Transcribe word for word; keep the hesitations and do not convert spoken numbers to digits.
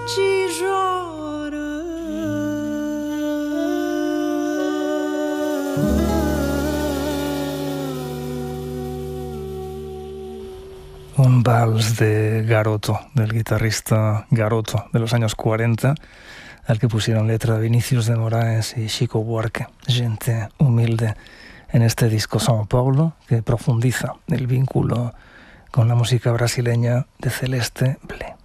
te chora. Un vals de Garoto, del guitarrista Garoto de los años cuarenta, al que pusieron letra Vinicius de Moraes y Chico Buarque, gente humilde en este disco São Paulo, que profundiza el vínculo con la música brasileña de Celeste Blé.